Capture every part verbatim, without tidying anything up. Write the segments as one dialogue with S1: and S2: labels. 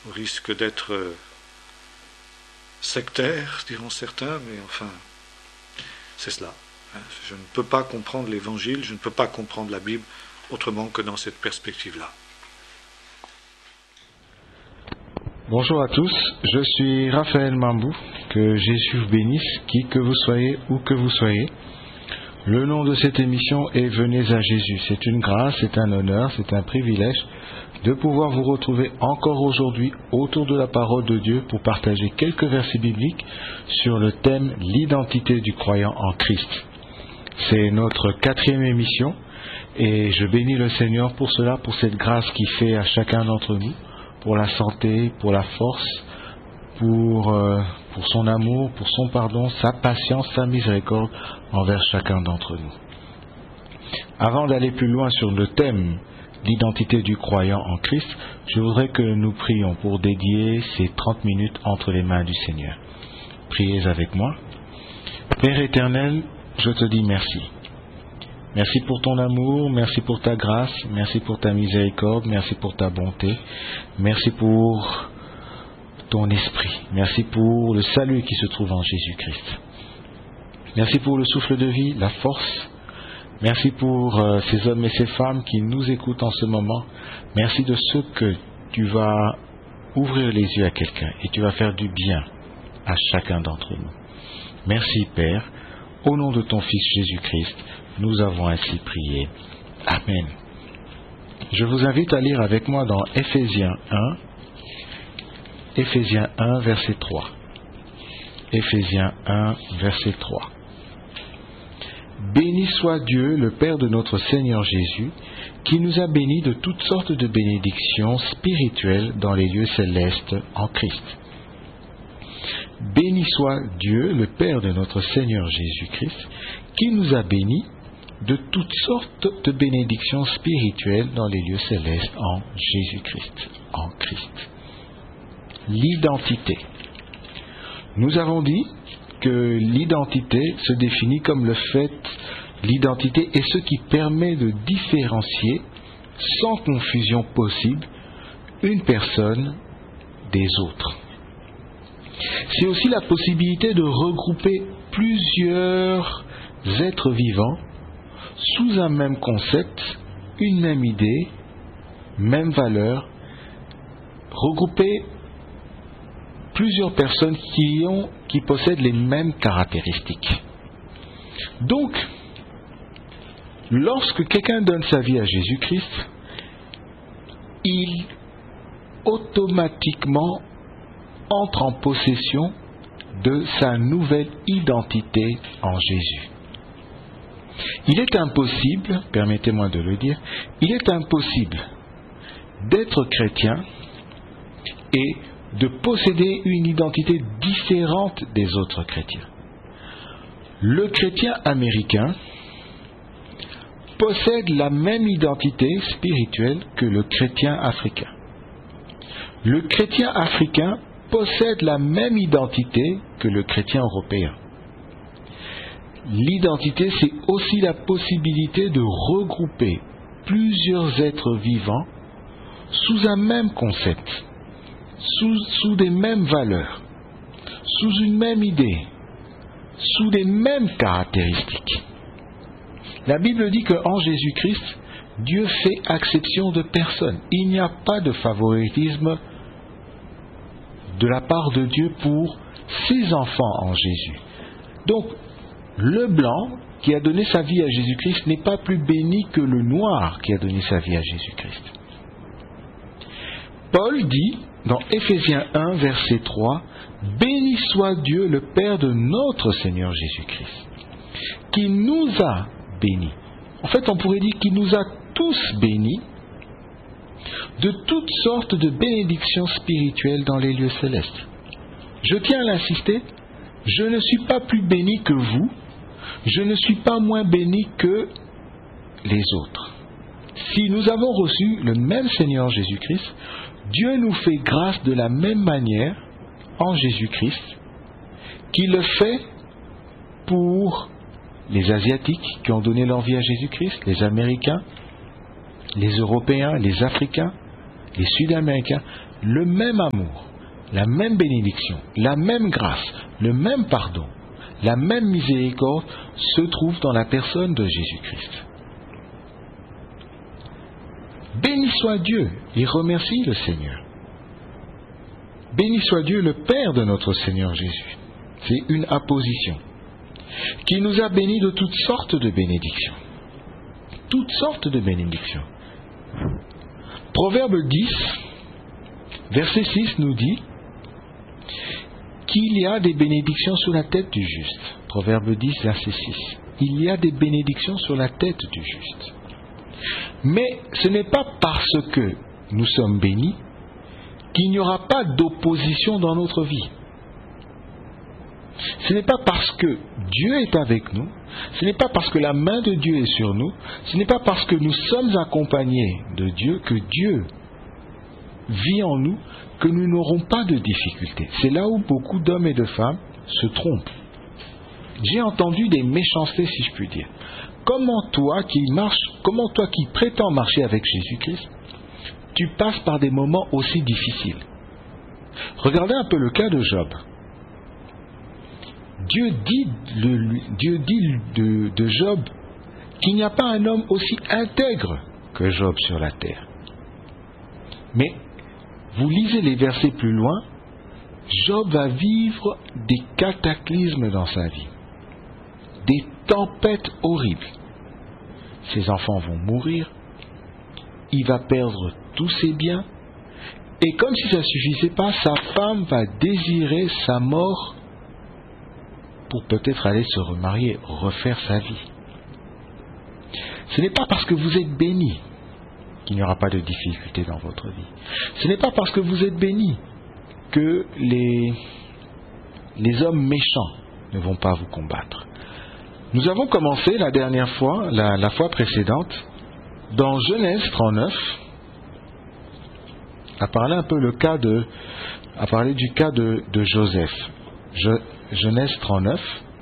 S1: au risque d'être euh, sectaire, diront certains, mais enfin, c'est cela. Hein. Je ne peux pas comprendre l'Évangile, je ne peux pas comprendre la Bible autrement que dans cette perspective-là.
S2: Bonjour à tous, je suis Raphaël Mambou, que Jésus vous bénisse, qui que vous soyez, où que vous soyez. Le nom de cette émission est Venez à Jésus. C'est une grâce, c'est un honneur, c'est un privilège de pouvoir vous retrouver encore aujourd'hui autour de la parole de Dieu pour partager quelques versets bibliques sur le thème l'identité du croyant en Christ. C'est notre quatrième émission et je bénis le Seigneur pour cela, pour cette grâce qu'il fait à chacun d'entre nous, pour la santé, pour la force, pour, euh, pour son amour, pour son pardon, sa patience, sa miséricorde envers chacun d'entre nous. Avant d'aller plus loin sur le thème l'identité du croyant en Christ, je voudrais que nous prions pour dédier ces trente minutes entre les mains du Seigneur. Priez avec moi. Père éternel, je te dis merci. Merci pour ton amour, merci pour ta grâce, merci pour ta miséricorde, merci pour ta bonté, merci pour ton esprit, merci pour le salut qui se trouve en Jésus-Christ. Merci pour le souffle de vie, la force. Merci pour euh, ces hommes et ces femmes qui nous écoutent en ce moment. Merci de ce que tu vas ouvrir les yeux à quelqu'un et tu vas faire du bien à chacun d'entre nous. Merci Père, au nom de ton Fils Jésus-Christ, nous avons ainsi prié. Amen. Je vous invite à lire avec moi dans Éphésiens un, Éphésiens un, verset trois. Éphésiens un, verset trois. Béni soit Dieu, le Père de notre Seigneur Jésus, qui nous a bénis de toutes sortes de bénédictions spirituelles dans les lieux célestes en Christ. Béni soit Dieu, le Père de notre Seigneur Jésus-Christ, qui nous a bénis de toutes sortes de bénédictions spirituelles dans les lieux célestes en Jésus-Christ, en Christ. L'identité. Nous avons dit que l'identité se définit comme le fait, l'identité est ce qui permet de différencier, sans confusion possible, une personne des autres. C'est aussi la possibilité de regrouper plusieurs êtres vivants sous un même concept, une même idée, même valeur, regrouper plusieurs personnes qui ont, qui possèdent les mêmes caractéristiques. Donc, lorsque quelqu'un donne sa vie à Jésus-Christ, il automatiquement entre en possession de sa nouvelle identité en Jésus. Il est impossible, permettez-moi de le dire, il est impossible d'être chrétien et de posséder une identité différente des autres chrétiens. Le chrétien américain possède la même identité spirituelle que le chrétien africain. Le chrétien africain possède la même identité que le chrétien européen. L'identité, c'est aussi la possibilité de regrouper plusieurs êtres vivants sous un même concept, Sous, sous des mêmes valeurs, sous une même idée, sous les mêmes caractéristiques. La Bible dit qu'en Jésus-Christ, Dieu fait exception de personne. Il n'y a pas de favoritisme de la part de Dieu pour ses enfants en Jésus. Donc, le blanc qui a donné sa vie à Jésus-Christ n'est pas plus béni que le noir qui a donné sa vie à Jésus-Christ. Paul dit dans Éphésiens un, verset trois, « Béni soit Dieu, le Père de notre Seigneur Jésus-Christ, qui nous a bénis. » En fait, on pourrait dire qu'il nous a tous bénis de toutes sortes de bénédictions spirituelles dans les lieux célestes. Je tiens à l'insister, je ne suis pas plus béni que vous, je ne suis pas moins béni que les autres. Si nous avons reçu le même Seigneur Jésus-Christ, Dieu nous fait grâce de la même manière en Jésus-Christ qu'il le fait pour les Asiatiques qui ont donné leur vie à Jésus-Christ, les Américains, les Européens, les Africains, les Sud-Américains, le même amour, la même bénédiction, la même grâce, le même pardon, la même miséricorde se trouve dans la personne de Jésus-Christ. Béni soit Dieu, et remercie le Seigneur. Béni soit Dieu, le Père de notre Seigneur Jésus. C'est une apposition qui nous a bénis de toutes sortes de bénédictions. Toutes sortes de bénédictions. Proverbe dix, verset six nous dit qu'il y a des bénédictions sur la tête du juste. Proverbe dix, verset six. Il y a des bénédictions sur la tête du juste. Mais ce n'est pas parce que nous sommes bénis qu'il n'y aura pas d'opposition dans notre vie. Ce n'est pas parce que Dieu est avec nous, ce n'est pas parce que la main de Dieu est sur nous, ce n'est pas parce que nous sommes accompagnés de Dieu que Dieu vit en nous que nous n'aurons pas de difficultés. C'est là où beaucoup d'hommes et de femmes se trompent. J'ai entendu des méchancetés, si je puis dire. Comment toi qui marches, comment toi qui prétends marcher avec Jésus-Christ, tu passes par des moments aussi difficiles? Regardez un peu le cas de Job. Dieu dit, le, Dieu dit de, de Job qu'il n'y a pas un homme aussi intègre que Job sur la terre. Mais vous lisez les versets plus loin, Job va vivre des cataclysmes dans sa vie, des tempêtes horribles. Ses enfants vont mourir, il va perdre tous ses biens, et comme si ça ne suffisait pas, sa femme va désirer sa mort pour peut-être aller se remarier, refaire sa vie. Ce n'est pas parce que vous êtes béni qu'il n'y aura pas de difficultés dans votre vie. Ce n'est pas parce que vous êtes béni que les, les hommes méchants ne vont pas vous combattre. Nous avons commencé la dernière fois, la, la fois précédente, dans Genèse trente-neuf, à parler un peu le cas de, à parler du cas de, de Joseph. Je, Genèse trente-neuf,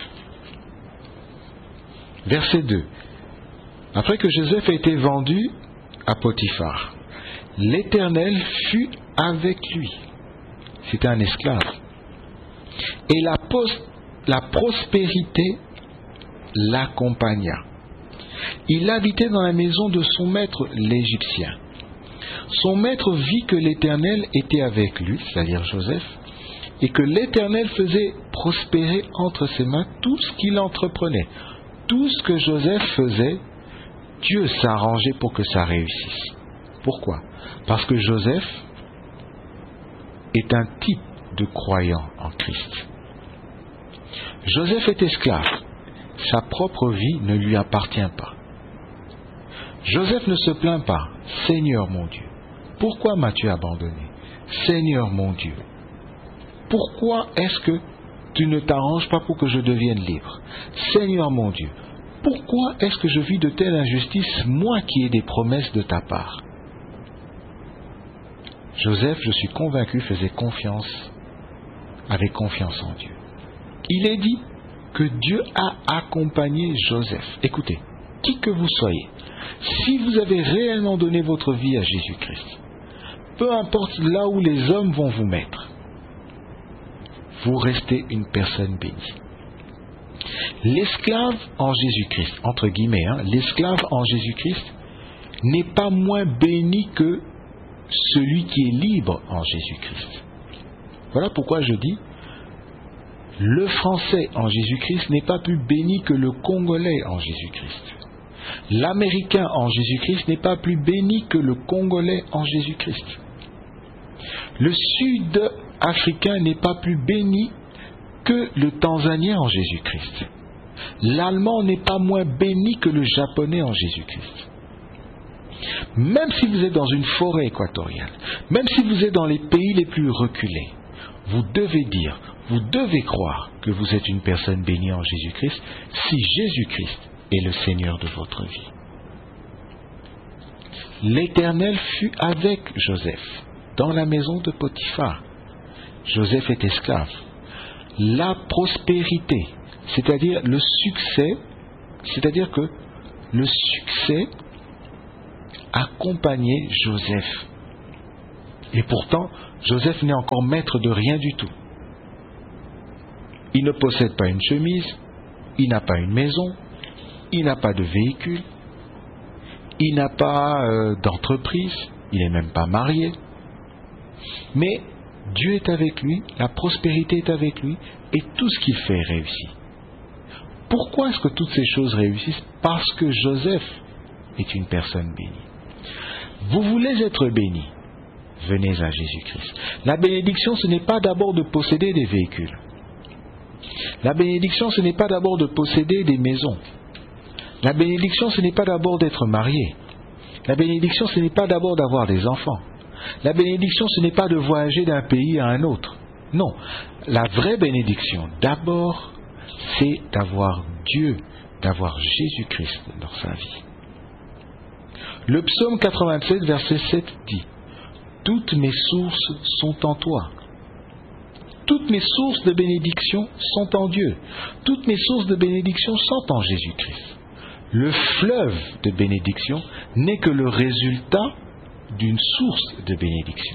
S2: verset deux. Après que Joseph a été vendu à Potiphar, l'Éternel fut avec lui. C'était un esclave. Et la, post, la prospérité l'accompagna. Il habitait dans la maison de son maître l'Égyptien. Son maître vit que l'Éternel était avec lui, c'est-à-dire Joseph, et que l'Éternel faisait prospérer entre ses mains tout ce qu'il entreprenait. Tout ce que Joseph faisait, Dieu s'arrangeait pour que ça réussisse. Pourquoi? Parce que Joseph est un type de croyant en Christ. Joseph est esclave. Sa propre vie ne lui appartient pas. Joseph ne se plaint pas. Seigneur mon Dieu, pourquoi m'as-tu abandonné? Seigneur mon Dieu, pourquoi est-ce que tu ne t'arranges pas pour que je devienne libre? Seigneur mon Dieu, pourquoi est-ce que je vis de telles injustices, moi qui ai des promesses de ta part? Joseph, je suis convaincu, faisait confiance, avait confiance en Dieu. Il est dit que Dieu a accompagné Joseph. Écoutez, qui que vous soyez, si vous avez réellement donné votre vie à Jésus-Christ, peu importe là où les hommes vont vous mettre, vous restez une personne bénie. L'esclave en Jésus-Christ, entre guillemets, hein, l'esclave en Jésus-Christ n'est pas moins béni que celui qui est libre en Jésus-Christ. Voilà pourquoi je dis, le Français en Jésus-Christ n'est pas plus béni que le Congolais en Jésus-Christ. L'Américain en Jésus-Christ n'est pas plus béni que le Congolais en Jésus-Christ. Le Sud-Africain n'est pas plus béni que le Tanzanien en Jésus-Christ. L'Allemand n'est pas moins béni que le Japonais en Jésus-Christ. Même si vous êtes dans une forêt équatoriale, même si vous êtes dans les pays les plus reculés, vous devez dire, vous devez croire que vous êtes une personne bénie en Jésus-Christ si Jésus-Christ est le Seigneur de votre vie. L'Éternel fut avec Joseph dans la maison de Potiphar. Joseph est esclave. La prospérité, c'est-à-dire le succès, c'est-à-dire que le succès accompagnait Joseph. Et pourtant, Joseph n'est encore maître de rien du tout. Il ne possède pas une chemise, il n'a pas une maison, il n'a pas de véhicule, il n'a pas euh, d'entreprise, il n'est même pas marié. Mais Dieu est avec lui, la prospérité est avec lui, et tout ce qu'il fait réussit. Pourquoi est-ce que toutes ces choses réussissent? Parce que Joseph est une personne bénie. Vous voulez être béni? Venez à Jésus-Christ. La bénédiction, ce n'est pas d'abord de posséder des véhicules. La bénédiction, ce n'est pas d'abord de posséder des maisons. La bénédiction, ce n'est pas d'abord d'être marié. La bénédiction, ce n'est pas d'abord d'avoir des enfants. La bénédiction, ce n'est pas de voyager d'un pays à un autre. Non, la vraie bénédiction, d'abord, c'est d'avoir Dieu, d'avoir Jésus-Christ dans sa vie. Le psaume quatre-vingt-sept, verset sept dit: « Toutes mes sources sont en toi. » Toutes mes sources de bénédiction sont en Dieu. Toutes mes sources de bénédiction sont en Jésus-Christ. Le fleuve de bénédiction n'est que le résultat d'une source de bénédiction.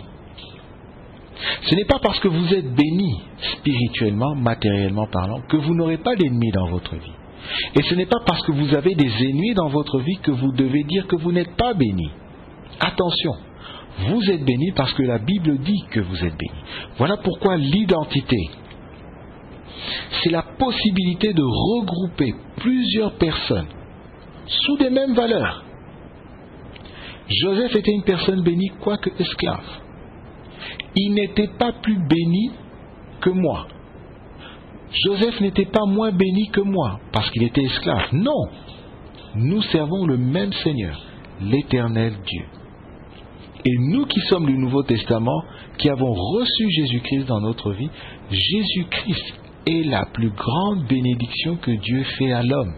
S2: Ce n'est pas parce que vous êtes béni spirituellement, matériellement parlant, que vous n'aurez pas d'ennemis dans votre vie. Et ce n'est pas parce que vous avez des ennemis dans votre vie que vous devez dire que vous n'êtes pas béni. Attention, vous êtes béni parce que la Bible dit que vous êtes béni. Voilà pourquoi l'identité, c'est la possibilité de regrouper plusieurs personnes sous des mêmes valeurs. Joseph était une personne bénie, quoique esclave. Il n'était pas plus béni que moi. Joseph n'était pas moins béni que moi parce qu'il était esclave. Non, nous servons le même Seigneur, l'Éternel Dieu. Et nous qui sommes du Nouveau Testament, qui avons reçu Jésus-Christ dans notre vie, Jésus-Christ est la plus grande bénédiction que Dieu fait à l'homme.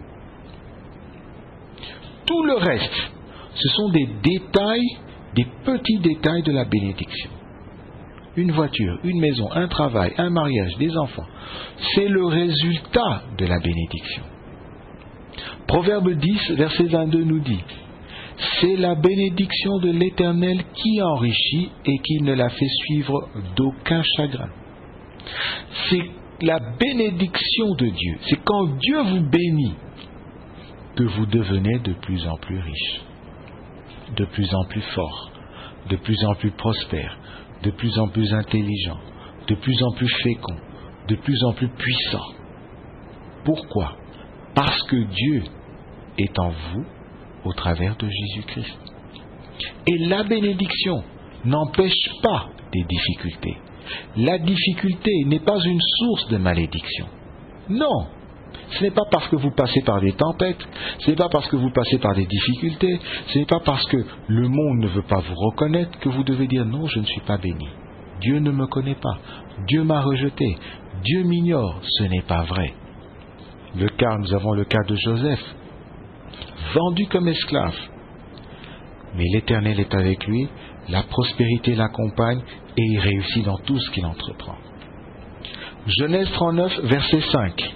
S2: Tout le reste, ce sont des détails, des petits détails de la bénédiction. Une voiture, une maison, un travail, un mariage, des enfants, c'est le résultat de la bénédiction. Proverbe dix, verset vingt-deux nous dit: « C'est la bénédiction de l'Éternel qui enrichit et qui ne la fait suivre d'aucun chagrin. » C'est la bénédiction de Dieu. C'est quand Dieu vous bénit que vous devenez de plus en plus riche, de plus en plus fort, de plus en plus prospère, de plus en plus intelligent, de plus en plus fécond, de plus en plus puissant. Pourquoi? Parce que Dieu est en vous au travers de Jésus-Christ. Et la bénédiction n'empêche pas des difficultés. La difficulté n'est pas une source de malédiction. Non, ce n'est pas parce que vous passez par des tempêtes, ce n'est pas parce que vous passez par des difficultés, ce n'est pas parce que le monde ne veut pas vous reconnaître que vous devez dire non, je ne suis pas béni. Dieu ne me connaît pas, Dieu m'a rejeté, Dieu m'ignore. Ce n'est pas vrai. Le cas, nous avons le cas de Joseph, vendu comme esclave. Mais l'Éternel est avec lui, la prospérité l'accompagne et il réussit dans tout ce qu'il entreprend. Genèse trente-neuf, verset cinq.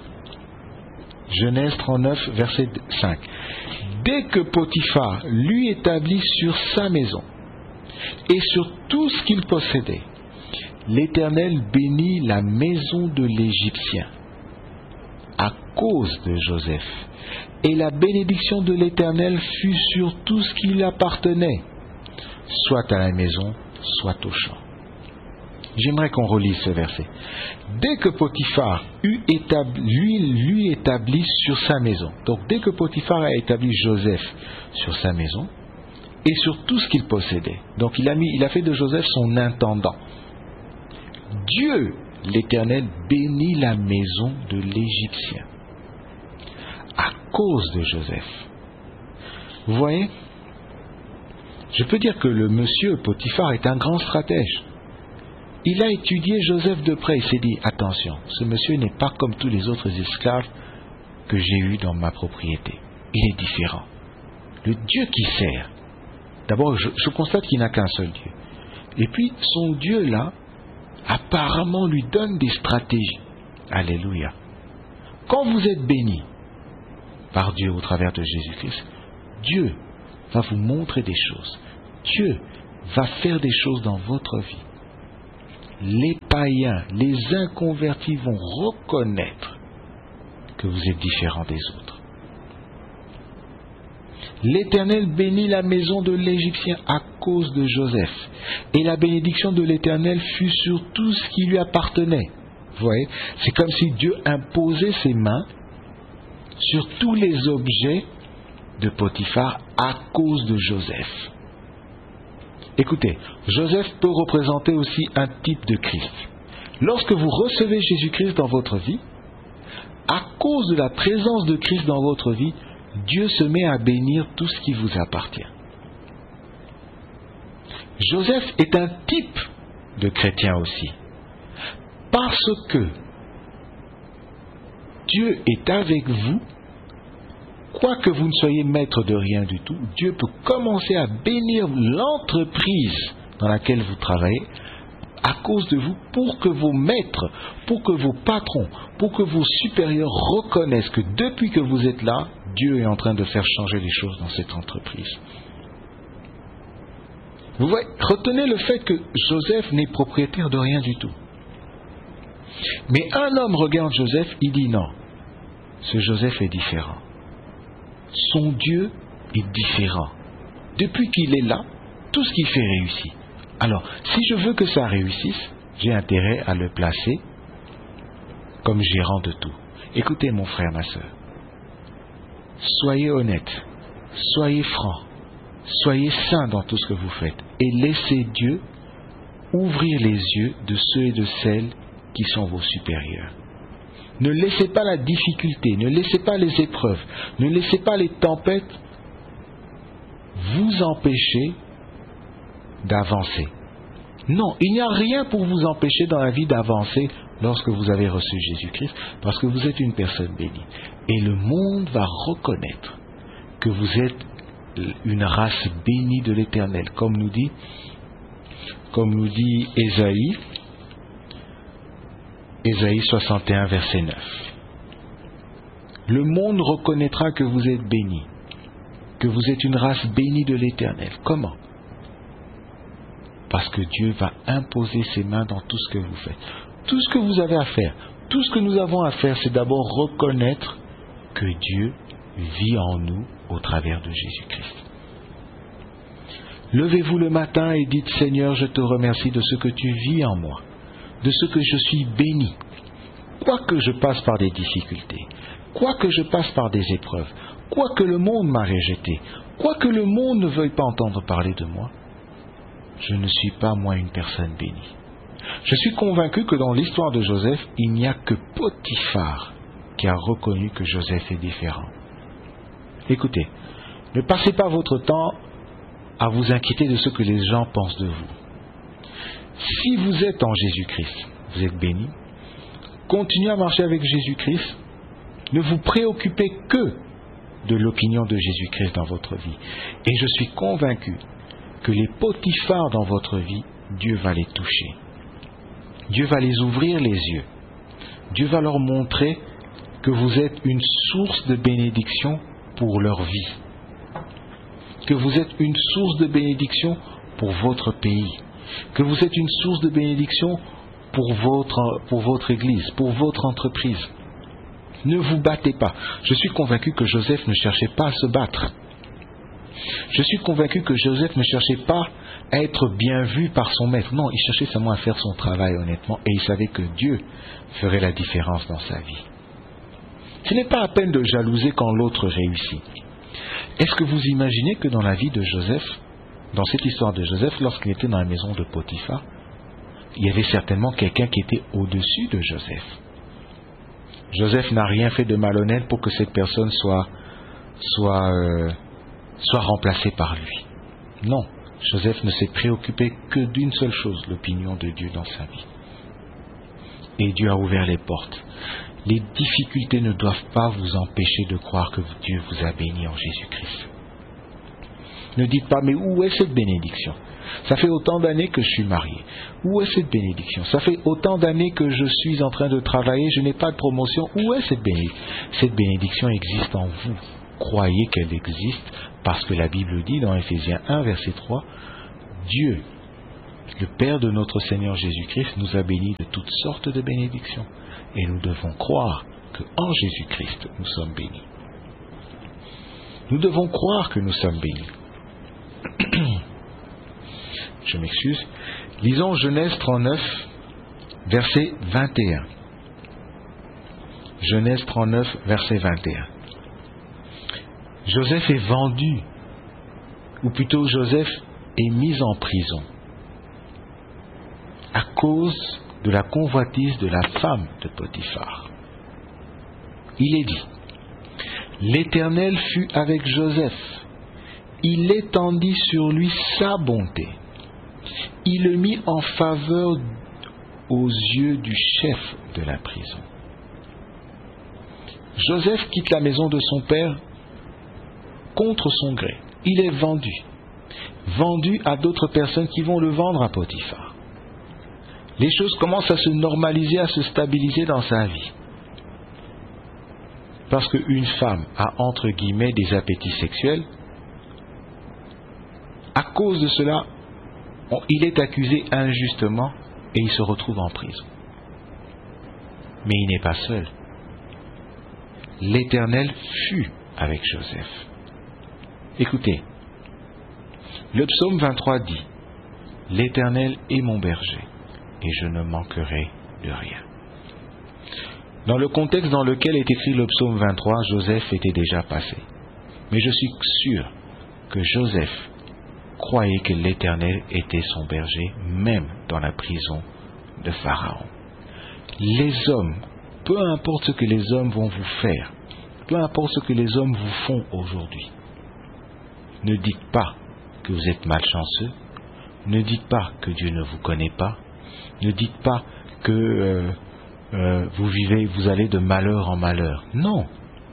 S2: Genèse trente-neuf, verset cinq. Dès que Potiphar lui établit sur sa maison et sur tout ce qu'il possédait, l'Éternel bénit la maison de l'Égyptien à cause de Joseph. Et la bénédiction de l'Éternel fut sur tout ce qui lui appartenait, soit à la maison, soit au champ. J'aimerais qu'on relise ce verset. Dès que Potiphar eut établi, lui, lui établi sur sa maison, donc dès que Potiphar a établi Joseph sur sa maison et sur tout ce qu'il possédait, donc il a, mis, il a fait de Joseph son intendant, Dieu, l'Éternel, bénit la maison de l'Égyptien à cause de Joseph. Vous voyez, je peux dire que le monsieur Potiphar est un grand stratège. Il a étudié Joseph de près. Il s'est dit, attention, ce monsieur n'est pas comme tous les autres esclaves que j'ai eus dans ma propriété. Il est différent. Le Dieu qui sert, d'abord je, je constate qu'il n'a qu'un seul Dieu. Et puis son Dieu là, apparemment lui donne des stratégies. Alléluia. Quand vous êtes béni par Dieu au travers de Jésus-Christ, Dieu va vous montrer des choses. Dieu va faire des choses dans votre vie. Les païens, les inconvertis vont reconnaître que vous êtes différents des autres. L'Éternel bénit la maison de l'Égyptien à cause de Joseph, et la bénédiction de l'Éternel fut sur tout ce qui lui appartenait. Vous voyez, c'est comme si Dieu imposait ses mains sur tous les objets de Potiphar à cause de Joseph. Écoutez, Joseph peut représenter aussi un type de Christ. Lorsque vous recevez Jésus-Christ dans votre vie, à cause de la présence de Christ dans votre vie, Dieu se met à bénir tout ce qui vous appartient. Joseph est un type de chrétien aussi. Parce que Dieu est avec vous, quoique vous ne soyez maître de rien du tout, Dieu peut commencer à bénir l'entreprise dans laquelle vous travaillez à cause de vous, pour que vos maîtres, pour que vos patrons, pour que vos supérieurs reconnaissent que depuis que vous êtes là, Dieu est en train de faire changer les choses dans cette entreprise. Vous voyez, retenez le fait que Joseph n'est propriétaire de rien du tout. Mais un homme regarde Joseph, il dit non, ce Joseph est différent. Son Dieu est différent. Depuis qu'il est là, tout ce qu'il fait réussit. Alors, si je veux que ça réussisse, j'ai intérêt à le placer comme gérant de tout. Écoutez mon frère, ma soeur. Soyez honnête, soyez franc, soyez saint dans tout ce que vous faites et laissez Dieu ouvrir les yeux de ceux et de celles qui sont vos supérieurs. Ne laissez pas la difficulté, ne laissez pas les épreuves, ne laissez pas les tempêtes vous empêcher d'avancer. Non, il n'y a rien pour vous empêcher dans la vie d'avancer lorsque vous avez reçu Jésus-Christ, parce que vous êtes une personne bénie. Et le monde va reconnaître que vous êtes une race bénie de l'Éternel, comme nous dit, comme nous dit Ésaïe, Ésaïe soixante et un, verset neuf. Le monde reconnaîtra que vous êtes bénis, que vous êtes une race bénie de l'Éternel. Comment? Parce que Dieu va imposer ses mains dans tout ce que vous faites. Tout ce que vous avez à faire, tout ce que nous avons à faire, c'est d'abord reconnaître que Dieu vit en nous au travers de Jésus-Christ. Levez-vous le matin et dites, Seigneur, je te remercie de ce que tu vis en moi, de ce que je suis béni. Quoique je passe par des difficultés, quoique je passe par des épreuves, quoique le monde m'a rejeté, quoique le monde ne veuille pas entendre parler de moi, je ne suis pas moi une personne bénie. Je suis convaincu que dans l'histoire de Joseph, il n'y a que Potiphar qui a reconnu que Joseph est différent. Écoutez, ne passez pas votre temps à vous inquiéter de ce que les gens pensent de vous. Si vous êtes en Jésus-Christ, vous êtes béni, continuez à marcher avec Jésus-Christ, ne vous préoccupez que de l'opinion de Jésus-Christ dans votre vie. Et je suis convaincu que les Potiphars dans votre vie, Dieu va les toucher. Dieu va les ouvrir les yeux. Dieu va leur montrer que vous êtes une source de bénédiction pour leur vie. Que vous êtes une source de bénédiction pour votre pays. Que vous êtes une source de bénédiction pour votre, pour votre église, pour votre entreprise. Ne vous battez pas. Je suis convaincu que Joseph ne cherchait pas à se battre. Je suis convaincu que Joseph ne cherchait pas à être bien vu par son maître. Non, il cherchait seulement à faire son travail honnêtement et il savait que Dieu ferait la différence dans sa vie. Ce n'est pas à peine de jalouser quand l'autre réussit. Est-ce que vous imaginez que dans la vie de Joseph, dans cette histoire de Joseph, lorsqu'il était dans la maison de Potiphar, il y avait certainement quelqu'un qui était au-dessus de Joseph. Joseph n'a rien fait de malhonnête pour que cette personne soit, soit, euh, soit remplacée par lui. Non, Joseph ne s'est préoccupé que d'une seule chose, l'opinion de Dieu dans sa vie. Et Dieu a ouvert les portes. Les difficultés ne doivent pas vous empêcher de croire que Dieu vous a béni en Jésus-Christ. Ne dites pas, mais où est cette bénédiction? Ça fait autant d'années que je suis marié. Où est cette bénédiction? Ça fait autant d'années que je suis en train de travailler, je n'ai pas de promotion. Où est cette bénédiction? Cette bénédiction existe en vous. Croyez qu'elle existe parce que la Bible dit dans Éphésiens un, verset trois, Dieu, le Père de notre Seigneur Jésus-Christ, nous a bénis de toutes sortes de bénédictions. Et nous devons croire qu'en Jésus-Christ, nous sommes bénis. Nous devons croire que nous sommes bénis. Je m'excuse. Lisons Genèse trente-neuf, verset vingt et un. Genèse trente-neuf, verset vingt et un. Joseph est vendu, ou plutôt Joseph est mis en prison à cause de la convoitise de la femme de Potiphar. Il est dit, l'Éternel fut avec Joseph, il étendit sur lui sa bonté, il le mit en faveur aux yeux du chef de la prison. Joseph quitte la maison de son père contre son gré. Il est vendu. Vendu à d'autres personnes qui vont le vendre à Potiphar. Les choses commencent à se normaliser, à se stabiliser dans sa vie. Parce qu'une femme a entre guillemets des appétits sexuels, à cause de cela, on, il est accusé injustement et il se retrouve en prison. Mais il n'est pas seul. L'Éternel fut avec Joseph. Écoutez, le psaume vingt-trois dit, « L'Éternel est mon berger, et je ne manquerai de rien. » Dans le contexte dans lequel est écrit le psaume vingt-trois, Joseph était déjà passé. Mais je suis sûr que Joseph croyait que l'Éternel était son berger, même dans la prison de Pharaon. Les hommes, peu importe ce que les hommes vont vous faire, peu importe ce que les hommes vous font aujourd'hui, ne dites pas que vous êtes malchanceux, ne dites pas que Dieu ne vous connaît pas, ne dites pas que euh, euh, vous vivez, vous allez de malheur en malheur. Non.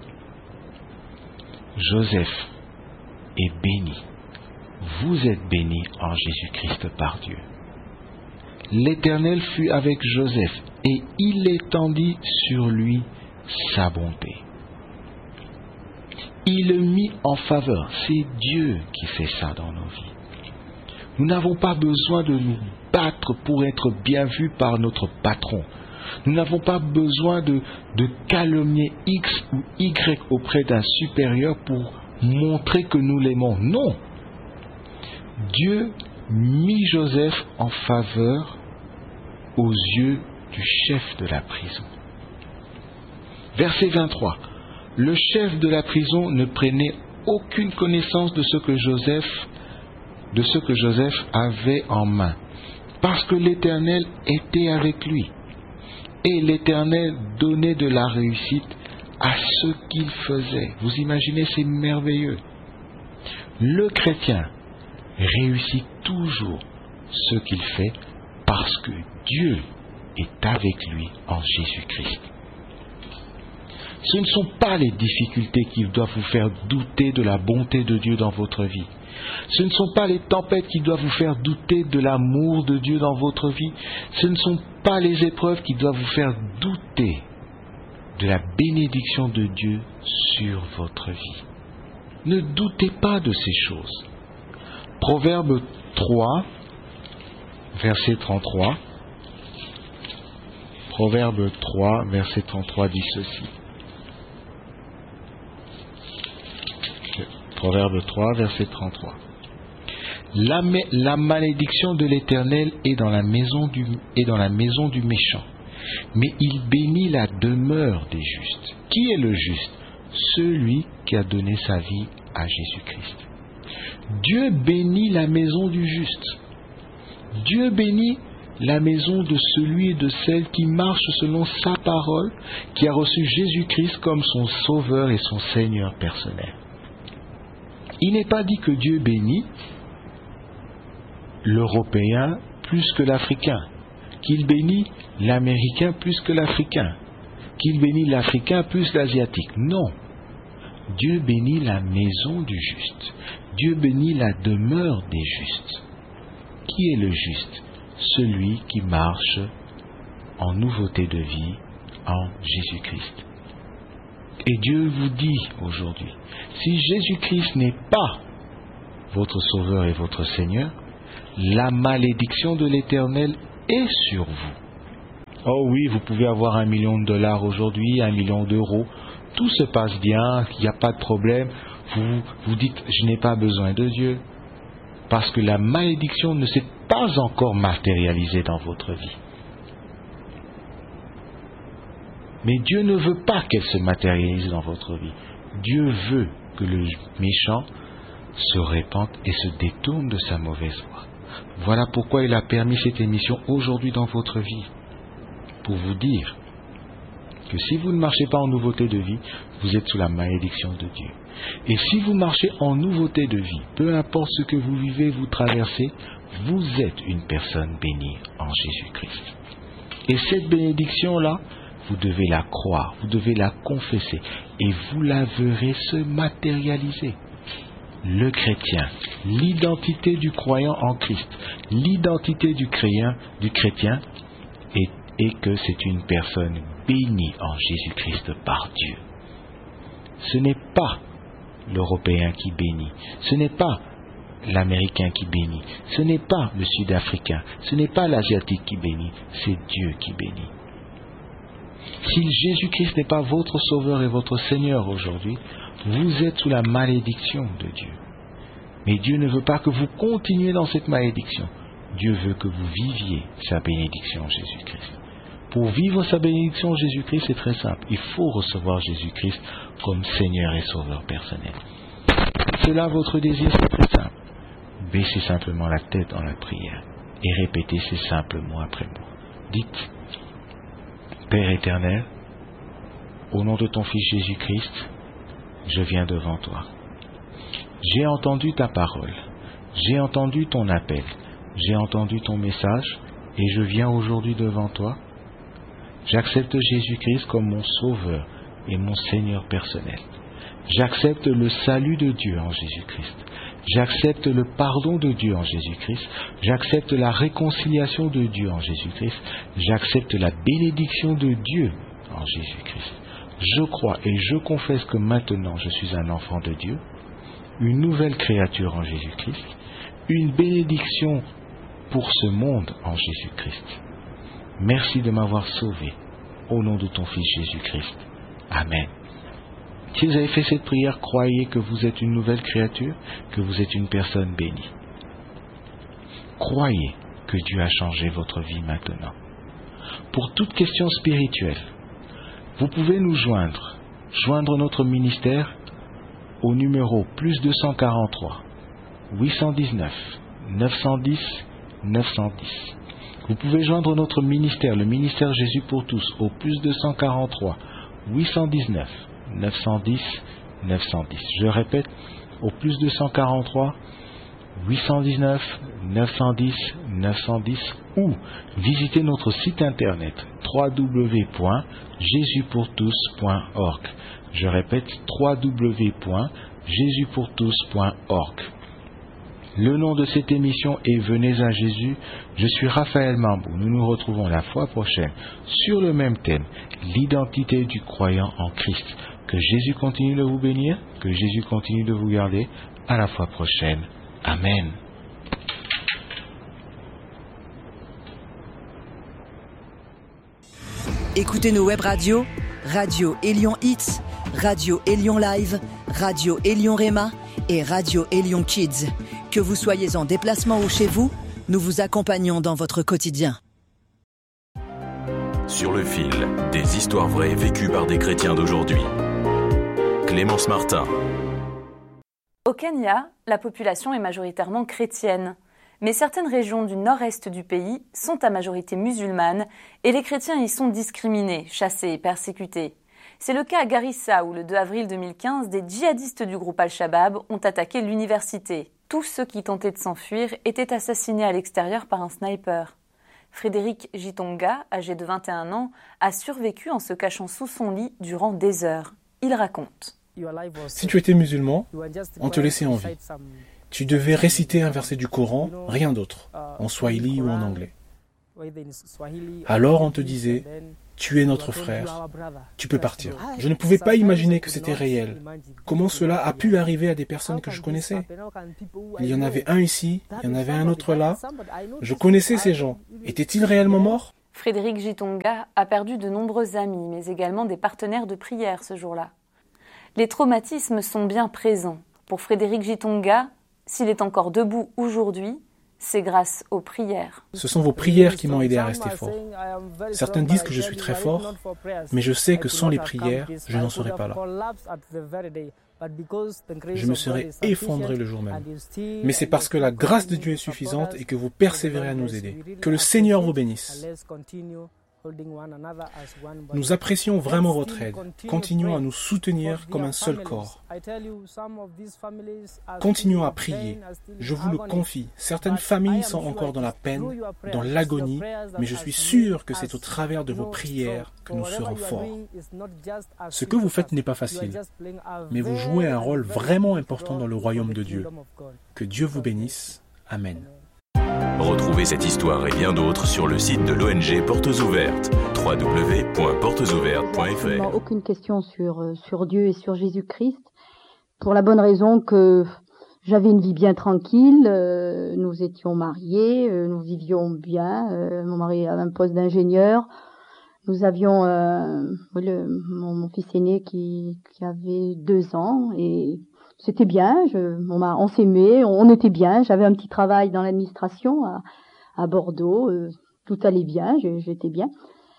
S2: Joseph est béni. Vous êtes béni en Jésus-Christ par Dieu. L'Éternel fut avec Joseph et il étendit sur lui sa bonté. Il le mit en faveur. C'est Dieu qui fait ça dans nos vies. Nous n'avons pas besoin de nous battre pour être bien vus par notre patron. Nous n'avons pas besoin de, de calomnier X ou Y auprès d'un supérieur pour montrer que nous l'aimons. Non. Dieu mit Joseph en faveur aux yeux du chef de la prison. Verset vingt-trois. Le chef de la prison ne prenait aucune connaissance de ce que Joseph, de ce que Joseph avait en main, parce que l'Éternel était avec lui. Et l'Éternel donnait de la réussite à ce qu'il faisait. Vous imaginez, c'est merveilleux. Le chrétien réussit toujours ce qu'il fait parce que Dieu est avec lui en Jésus-Christ. Ce ne sont pas les difficultés qui doivent vous faire douter de la bonté de Dieu dans votre vie. Ce ne sont pas les tempêtes qui doivent vous faire douter de l'amour de Dieu dans votre vie. Ce ne sont pas les épreuves qui doivent vous faire douter de la bénédiction de Dieu sur votre vie. Ne doutez pas de ces choses. Proverbe trois, verset trente-trois. Proverbe trois, verset trente-trois dit ceci. Proverbe trois, verset trente-trois. La, la malédiction de l'Éternel est dans la maison du, est dans la maison du méchant, mais il bénit la demeure des justes. Qui est le juste? Celui qui a donné sa vie à Jésus-Christ. Dieu bénit la maison du juste. Dieu bénit la maison de celui et de celle qui marche selon sa parole, qui a reçu Jésus-Christ comme son sauveur et son Seigneur personnel. Il n'est pas dit que Dieu bénit l'Européen plus que l'Africain, qu'il bénit l'Américain plus que l'Africain, qu'il bénit l'Africain plus l'Asiatique. Non. Dieu bénit la maison du juste. Dieu bénit la demeure des justes. Qui est le juste? Celui qui marche en nouveauté de vie en Jésus-Christ. Et Dieu vous dit aujourd'hui, si Jésus-Christ n'est pas votre Sauveur et votre Seigneur, la malédiction de l'Éternel est sur vous. Oh oui, vous pouvez avoir un million de dollars aujourd'hui, un million d'euros. Tout se passe bien, il n'y a pas de problème. Vous vous dites, je n'ai pas besoin de Dieu. Parce que la malédiction ne s'est pas encore matérialisée dans votre vie. Mais Dieu ne veut pas qu'elle se matérialise dans votre vie. Dieu veut que le méchant se répande et se détourne de sa mauvaise voie. Voilà pourquoi il a permis cette émission aujourd'hui dans votre vie. Pour vous dire que si vous ne marchez pas en nouveauté de vie, vous êtes sous la malédiction de Dieu. Et si vous marchez en nouveauté de vie, peu importe ce que vous vivez, vous traversez, vous êtes une personne bénie en Jésus-Christ. Et cette bénédiction-là, vous devez la croire, vous devez la confesser, et vous la verrez se matérialiser. Le chrétien, l'identité du croyant en Christ, l'identité du chrétien, du chrétien est, est que c'est une personne bénie en Jésus-Christ par Dieu. Ce n'est pas l'Européen qui bénit, ce n'est pas l'Américain qui bénit, ce n'est pas le Sud-Africain, ce n'est pas l'Asiatique qui bénit, c'est Dieu qui bénit. Si Jésus-Christ n'est pas votre Sauveur et votre Seigneur aujourd'hui, vous êtes sous la malédiction de Dieu. Mais Dieu ne veut pas que vous continuiez dans cette malédiction. Dieu veut que vous viviez sa bénédiction en Jésus-Christ. Pour vivre sa bénédiction en Jésus-Christ, c'est très simple. Il faut recevoir Jésus-Christ comme Seigneur et Sauveur personnel. Cela, votre désir, c'est très simple. Baissez simplement la tête dans la prière et répétez ces simples mots après moi. Dites, Père éternel, au nom de ton Fils Jésus-Christ, je viens devant toi. J'ai entendu ta parole, j'ai entendu ton appel, j'ai entendu ton message et je viens aujourd'hui devant toi. J'accepte Jésus-Christ comme mon Sauveur et mon Seigneur personnel. J'accepte le salut de Dieu en Jésus-Christ. J'accepte le pardon de Dieu en Jésus-Christ. J'accepte la réconciliation de Dieu en Jésus-Christ. J'accepte la bénédiction de Dieu en Jésus-Christ. Je crois et je confesse que maintenant je suis un enfant de Dieu, une nouvelle créature en Jésus-Christ, une bénédiction pour ce monde en Jésus-Christ. Merci de m'avoir sauvé, au nom de ton Fils Jésus-Christ. Amen. Si vous avez fait cette prière, croyez que vous êtes une nouvelle créature, que vous êtes une personne bénie. Croyez que Dieu a changé votre vie maintenant. Pour toute question spirituelle, vous pouvez nous joindre, joindre notre ministère au numéro plus deux cent quarante-trois, huit cent dix-neuf, neuf cent dix, neuf cent dix. Vous pouvez joindre notre ministère, le ministère Jésus pour tous, au plus deux cent quarante-trois, huit cent dix-neuf, neuf cent dix, neuf cent dix. Je répète, au plus deux cent quarante-trois, huit cent dix-neuf, neuf cent dix, neuf cent dix, ou visitez notre site internet w w w point jésus pour tous point org. Je répète, w w w point jésus pour tous point org. Le nom de cette émission est Venez à Jésus. Je suis Raphaël Mambou. Nous nous retrouvons la fois prochaine sur le même thème, l'identité du croyant en Christ. Que Jésus continue de vous bénir, que Jésus continue de vous garder. À la fois prochaine. Amen.
S3: Écoutez nos web radios, Radio Élion Hits, Radio Élion Live, Radio Élion Réma et Radio Élion Kids. Que vous soyez en déplacement ou chez vous, nous vous accompagnons dans votre quotidien.
S4: Sur le fil, des histoires vraies vécues par des chrétiens d'aujourd'hui. Clémence Martin.
S5: Au Kenya, la population est majoritairement chrétienne. Mais certaines régions du nord-est du pays sont à majorité musulmane et les chrétiens y sont discriminés, chassés et persécutés. C'est le cas à Garissa où le deux avril deux mille quinze, des djihadistes du groupe Al-Shabaab ont attaqué l'université. Tous ceux qui tentaient de s'enfuir étaient assassinés à l'extérieur par un sniper. Frédéric Gitonga, âgé de vingt et un ans, a survécu en se cachant sous son lit durant des heures. Il raconte.
S6: Si tu étais musulman, on te laissait en vie. Tu devais réciter un verset du Coran, rien d'autre, en swahili ou en anglais. Alors on te disait, tu es notre frère, tu peux partir. Je ne pouvais pas imaginer que c'était réel. Comment cela a pu arriver à des personnes que je connaissais? Il y en avait un ici, il y en avait un autre là. Je connaissais ces gens. Étaient-ils réellement morts?
S5: Frédéric Gitonga a perdu de nombreux amis, mais également des partenaires de prière ce jour-là. Les traumatismes sont bien présents. Pour Frédéric Gitonga, s'il est encore debout aujourd'hui, c'est grâce aux prières.
S6: Ce sont vos prières qui m'ont aidé à rester fort. Certains disent que je suis très fort, mais je sais que sans les prières, je n'en serais pas là. Je me serais effondré le jour même. Mais c'est parce que la grâce de Dieu est suffisante et que vous persévérez à nous aider. Que le Seigneur vous bénisse. Nous apprécions vraiment votre aide. Continuons à nous soutenir comme un seul corps. Continuons à prier. Je vous le confie. Certaines familles sont encore dans la peine, dans l'agonie, mais je suis sûr que c'est au travers de vos prières que nous serons forts. Ce que vous faites n'est pas facile, mais vous jouez un rôle vraiment important dans le royaume de Dieu. Que Dieu vous bénisse. Amen.
S4: Retrouvez cette histoire et bien d'autres sur le site de l'O N G Portes Ouvertes, w w w point portes ouvertes point f r.
S7: Aucune question sur, sur Dieu et sur Jésus-Christ, pour la bonne raison que j'avais une vie bien tranquille, euh, nous étions mariés, euh, nous vivions bien, euh, mon mari avait un poste d'ingénieur, nous avions euh, le, mon, mon fils aîné qui, qui avait deux ans et c'était bien, je, on, on s'aimait, on était bien. J'avais un petit travail dans l'administration à, à Bordeaux, euh, tout allait bien, j'étais bien.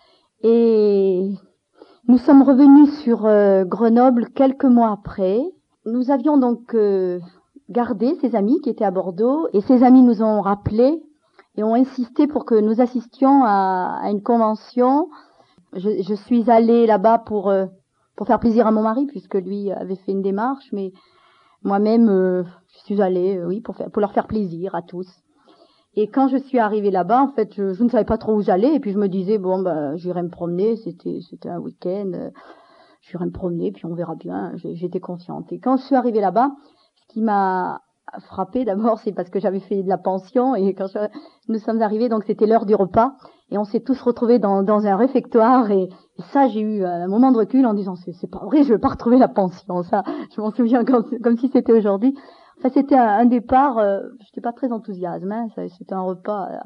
S7: Et nous sommes revenus sur euh, Grenoble quelques mois après. Nous avions donc euh, gardé ces amis qui étaient à Bordeaux, et ces amis nous ont rappelés et ont insisté pour que nous assistions à, à une convention. Je, je suis allée là-bas pour euh, pour faire plaisir à mon mari, puisque lui avait fait une démarche, mais moi-même, euh, je suis allée, euh, oui, pour faire, pour leur faire plaisir à tous. Et quand je suis arrivée là-bas, en fait, je, je ne savais pas trop où j'allais, et puis je me disais, bon, ben, j'irai me promener, c'était, c'était un week-end, euh, j'irai me promener, puis on verra bien, j'étais confiante. Et quand je suis arrivée là-bas, ce qui m'a frappée d'abord, c'est parce que j'avais fait de la pension, et quand je, nous sommes arrivés, donc c'était l'heure du repas, et on s'est tous retrouvés dans, dans un réfectoire, et, et ça, j'ai eu un moment de recul en disant, c'est, c'est pas vrai, je vais pas retrouver la pension, ça, je m'en souviens comme, comme si c'était aujourd'hui. Enfin, c'était un, un départ, euh, j'étais pas très enthousiaste, hein, ça, c'était un repas, euh,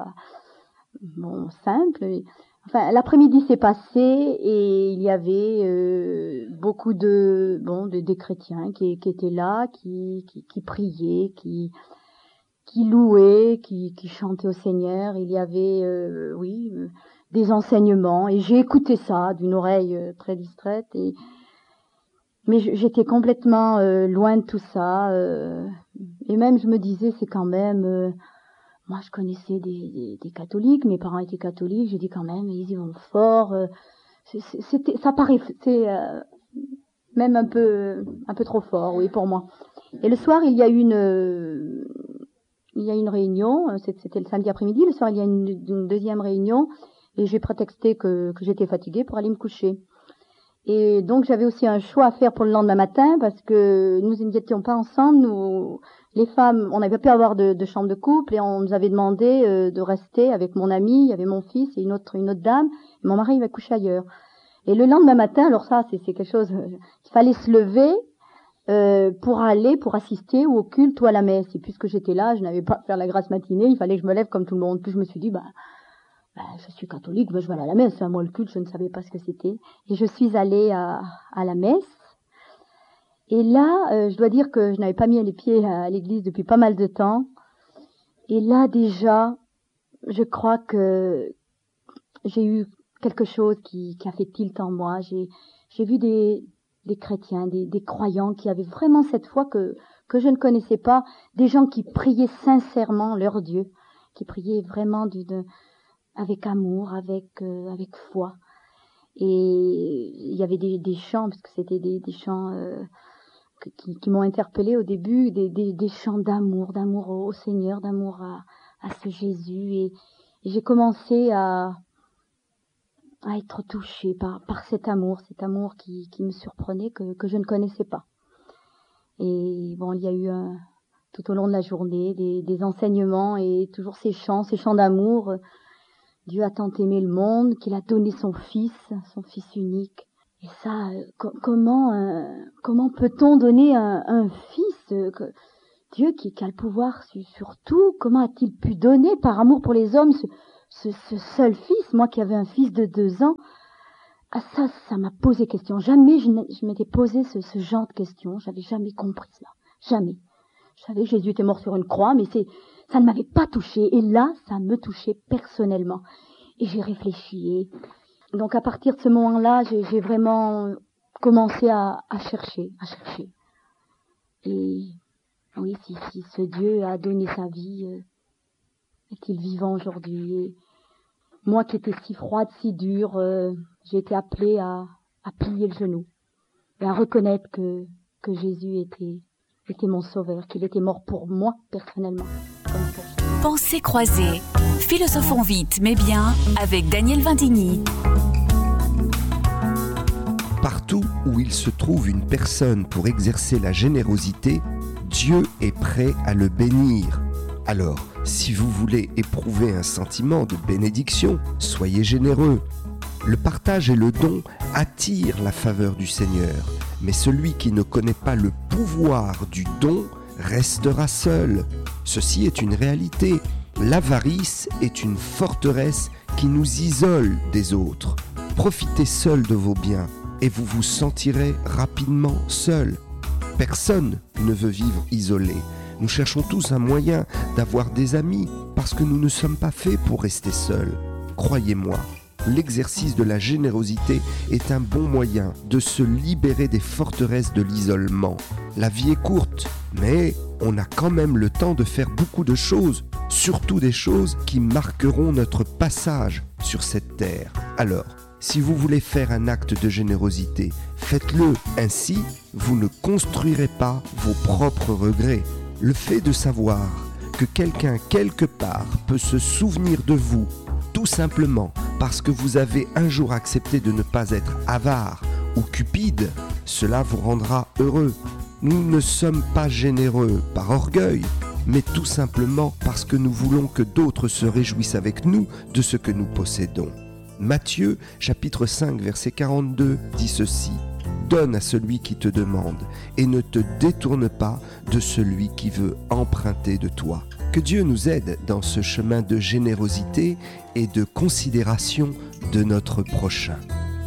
S7: bon, simple. Et, enfin, l'après-midi s'est passé, et il y avait euh, beaucoup de, bon, de, des chrétiens qui, qui étaient là, qui, qui, qui priaient, qui, qui louaient, qui, qui chantaient au Seigneur. Il y avait, euh, oui, euh, des enseignements, et j'ai écouté ça d'une oreille euh, très distraite, et mais j'étais complètement euh, loin de tout ça, euh, et même je me disais, c'est quand même, euh, moi je connaissais des, des, des catholiques, mes parents étaient catholiques, j'ai dit quand même, ils y vont fort, euh, c'était, ça paraît, c'est euh, même un peu, un peu trop fort, oui, pour moi. Et le soir, il y a une, euh, il y a une réunion, c'était le samedi après-midi, le soir il y a une, une deuxième réunion, et j'ai prétexté que, que j'étais fatiguée pour aller me coucher. Et donc j'avais aussi un choix à faire pour le lendemain matin, parce que nous n'étions pas ensemble, nous, les femmes, on n'avait pas pu avoir de, de chambre de couple, et on nous avait demandé euh, de rester avec mon ami, il y avait mon fils et une autre, une autre dame, et mon mari il va coucher ailleurs. Et le lendemain matin, alors ça c'est, c'est quelque chose, euh, il fallait se lever euh, pour aller, pour assister ou au culte ou à la messe. Et puisque j'étais là, je n'avais pas à faire la grasse matinée, il fallait que je me lève comme tout le monde. Puis je me suis dit, bah, bah je suis catholique, bah, je vais aller à la messe. Moi le culte, je ne savais pas ce que c'était. Et je suis allée à, à la messe. Et là, euh, je dois dire que je n'avais pas mis les pieds à l'église depuis pas mal de temps. Et là déjà, je crois que j'ai eu quelque chose qui, qui a fait tilt en moi. J'ai, j'ai vu des, des chrétiens, des, des croyants qui avaient vraiment cette foi que, que je ne connaissais pas, des gens qui priaient sincèrement leur Dieu, qui priaient vraiment d'une, avec amour, avec, euh, avec foi. Et il y avait des, des chants, parce que c'était des, des chants euh, qui, qui m'ont interpellée au début, des, des, des chants d'amour, d'amour au Seigneur, d'amour à, à ce Jésus. Et, et j'ai commencé à à être touchée par, par cet amour, cet amour qui, qui me surprenait, que, que je ne connaissais pas. Et bon, il y a eu un, tout au long de la journée des, des enseignements et toujours ces chants, ces chants d'amour. Dieu a tant aimé le monde qu'il a donné son Fils, son Fils unique. Et ça, euh, co- comment euh, comment peut-on donner un, un Fils euh, que, Dieu qui, qui a le pouvoir sur, sur tout, comment a-t-il pu donner par amour pour les hommes ce, ce, ce seul Fils, moi qui avais un fils de deux ans? Ah ça, ça m'a posé question. Jamais je, je m'étais posé ce, ce genre de questions. J'avais jamais compris cela. Jamais. Je savais que Jésus était mort sur une croix, mais c'est, ça ne m'avait pas touché. Et là, ça me touchait personnellement. Et j'ai réfléchi. Et donc à partir de ce moment-là, j'ai, j'ai vraiment commencé à, à chercher, à chercher. Et oui, si, si ce Dieu a donné sa vie, euh, est-il vivant aujourd'hui? Et moi qui étais si froide, si dure, euh, j'ai été appelée à, à plier le genou et à reconnaître que, que Jésus était, était mon sauveur, qu'il était mort pour moi personnellement. Comme pour...
S8: Pensées croisées. Philosophons vite mais bien avec Daniel Vindigny.
S9: Partout où il se trouve une personne pour exercer la générosité, Dieu est prêt à le bénir. Alors, si vous voulez éprouver un sentiment de bénédiction, soyez généreux. Le partage et le don attirent la faveur du Seigneur, mais celui qui ne connaît pas le pouvoir du don restera seul. Ceci est une réalité. L'avarice est une forteresse qui nous isole des autres. Profitez seul de vos biens et vous vous sentirez rapidement seul. Personne ne veut vivre isolé. Nous cherchons tous un moyen d'avoir des amis parce que nous ne sommes pas faits pour rester seuls. Croyez-moi, l'exercice de la générosité est un bon moyen de se libérer des forteresses de l'isolement. La vie est courte, mais on a quand même le temps de faire beaucoup de choses, surtout des choses qui marqueront notre passage sur cette terre. Alors, si vous voulez faire un acte de générosité, faites-le. Ainsi, vous ne construirez pas vos propres regrets. Le fait de savoir que quelqu'un quelque part peut se souvenir de vous, tout simplement parce que vous avez un jour accepté de ne pas être avare ou cupide, cela vous rendra heureux. Nous ne sommes pas généreux par orgueil, mais tout simplement parce que nous voulons que d'autres se réjouissent avec nous de ce que nous possédons. Matthieu, chapitre cinq, verset quarante-deux, dit ceci: « Donne à celui qui te demande et ne te détourne pas de celui qui veut emprunter de toi. » Que Dieu nous aide dans ce chemin de générosité et de considération de notre prochain.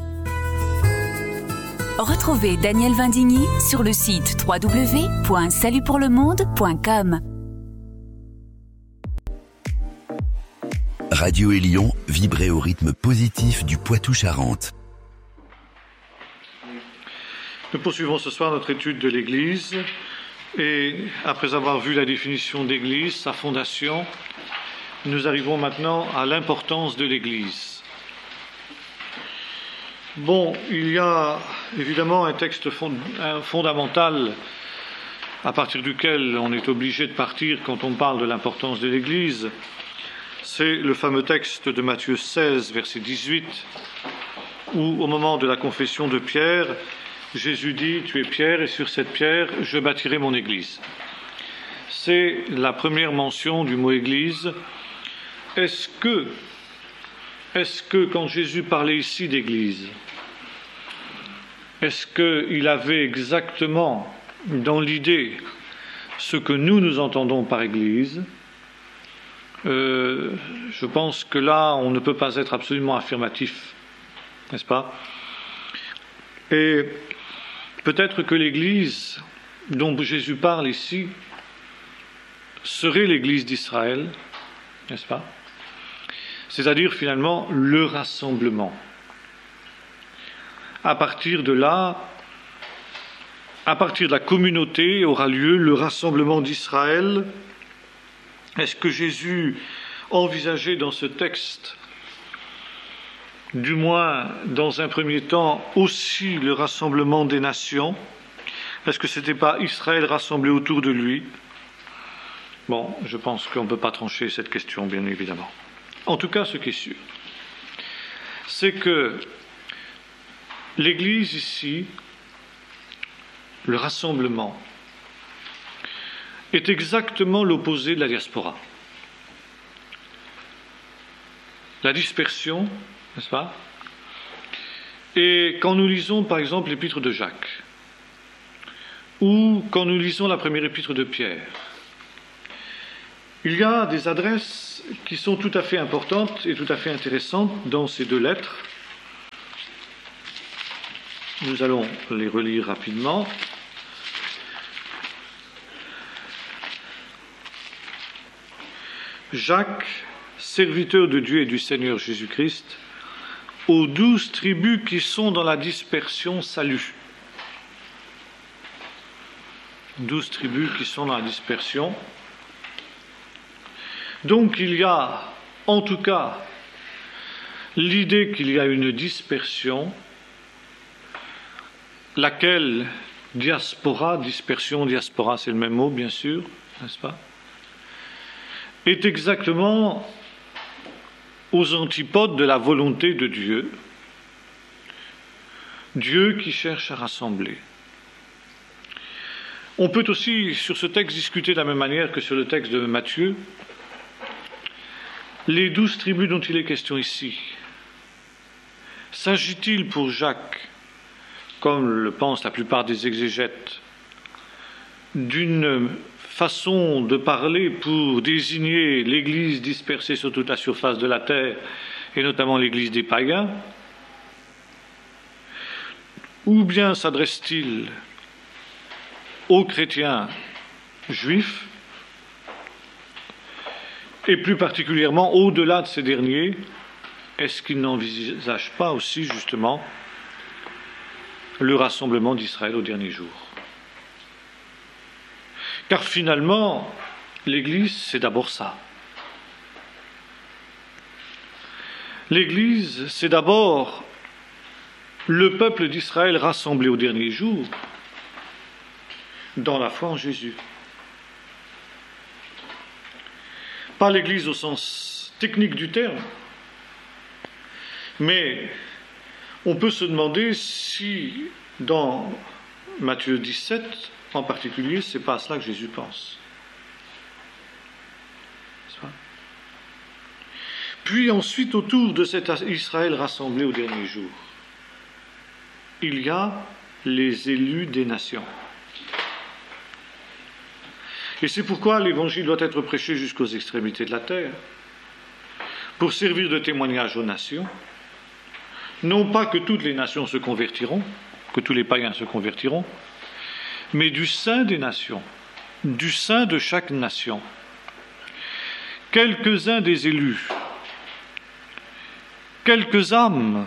S8: Retrouvez Daniel Vindigny sur le site w w w point salut pour le monde point com.
S10: Radio Élion, vibrez au rythme positif du Poitou-Charentes.
S1: Nous poursuivons ce soir notre étude de l'Église et après avoir vu la définition d'Église, sa fondation, nous arrivons maintenant à l'importance de l'Église. Bon, il y a évidemment un texte fond, un fondamental à partir duquel on est obligé de partir quand on parle de l'importance de l'Église. C'est le fameux texte de Matthieu seize, verset dix-huit, où au moment de la confession de Pierre, Jésus dit « Tu es Pierre, et sur cette pierre, je bâtirai mon Église ». C'est la première mention du mot Église. Est-ce que, est-ce que quand Jésus parlait ici d'Église, est-ce qu'il avait exactement dans l'idée ce que nous, nous entendons par Église ? Euh, je pense que là, on ne peut pas être absolument affirmatif, n'est-ce pas ? Et peut-être que l'Église dont Jésus parle ici serait l'Église d'Israël, n'est-ce pas ? C'est-à-dire finalement le rassemblement. À partir de là, à partir de la communauté aura lieu le rassemblement d'Israël. Est-ce que Jésus envisageait dans ce texte, du moins dans un premier temps, aussi le rassemblement des nations ? Est-ce que ce n'était pas Israël rassemblé autour de lui ? Bon, je pense qu'on ne peut pas trancher cette question, bien évidemment. En tout cas, ce qui est sûr, c'est que l'Église ici, le rassemblement, est exactement l'opposé de la diaspora. la dispersion, n'est-ce pas? Et quand nous lisons par exemple l'épître de Jacques, ou quand nous lisons la première épître de Pierre, il y a des adresses qui sont tout à fait importantes et tout à fait intéressantes dans ces deux lettres. Nous allons les relire rapidement. Jacques, serviteur de Dieu et du Seigneur Jésus-Christ, aux douze tribus qui sont dans la dispersion, salut. Douze tribus qui sont dans la dispersion. Donc il y a, en tout cas, l'idée qu'il y a une dispersion, laquelle diaspora, dispersion, diaspora, c'est le même mot, bien sûr, n'est-ce pas, est exactement aux antipodes de la volonté de Dieu, Dieu qui cherche à rassembler. On peut aussi, sur ce texte, discuter de la même manière que sur le texte de Matthieu. Les douze tribus dont il est question ici, s'agit-il pour Jacques, comme le pensent la plupart des exégètes, d'une façon de parler pour désigner l'Église dispersée sur toute la surface de la terre, et notamment l'Église des païens, ou bien s'adresse-t-il aux chrétiens juifs, et plus particulièrement au-delà de ces derniers, est-ce qu'il n'envisage pas aussi justement le rassemblement d'Israël au dernier jour? Car finalement, l'Église, c'est d'abord ça. L'Église, c'est d'abord le peuple d'Israël rassemblé au dernier jour dans la foi en Jésus. Pas l'Église au sens technique du terme, mais on peut se demander si, dans Matthieu dix-sept, en particulier, c'est pas à cela que Jésus pense. Puis ensuite, autour de cet Israël rassemblé au dernier jour, il y a les élus des nations. Et c'est pourquoi l'Évangile doit être prêché jusqu'aux extrémités de la terre, pour servir de témoignage aux nations, non pas que toutes les nations se convertiront, que tous les païens se convertiront, mais du sein des nations, du sein de chaque nation. Quelques-uns des élus, quelques âmes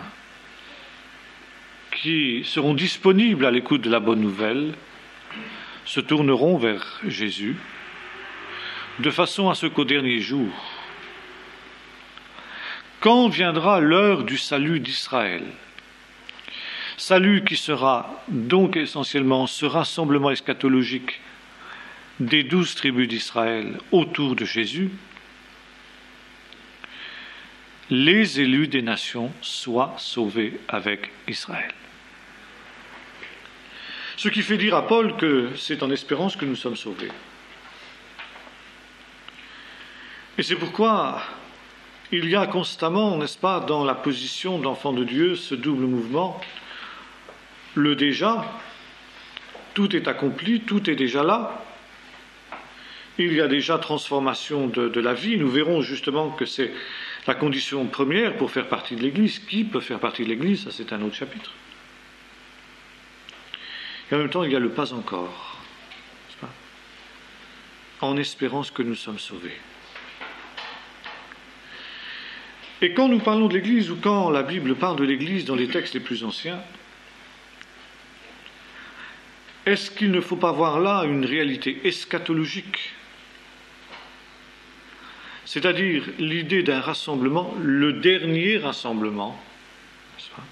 S1: qui seront disponibles à l'écoute de la bonne nouvelle, se tourneront vers Jésus, de façon à ce qu'au dernier jour, quand viendra l'heure du salut d'Israël, salut qui sera donc essentiellement ce rassemblement eschatologique des douze tribus d'Israël autour de Jésus, les élus des nations soient sauvés avec Israël. Ce qui fait dire à Paul que c'est en espérance que nous sommes sauvés. Et c'est pourquoi il y a constamment, n'est-ce pas, dans la position d'enfant de Dieu, ce double mouvement, le déjà, tout est accompli, tout est déjà là. Il y a déjà transformation de, de la vie. Nous verrons justement que c'est la condition première pour faire partie de l'Église. Qui peut faire partie de l'Église? Ça, c'est un autre chapitre. Et en même temps, il y a le pas encore, n'est-ce pas, en espérance que nous sommes sauvés. Et quand nous parlons de l'Église, ou quand la Bible parle de l'Église dans les textes les plus anciens, est-ce qu'il ne faut pas voir là une réalité eschatologique? C'est-à-dire l'idée d'un rassemblement, le dernier rassemblement, n'est-ce pas,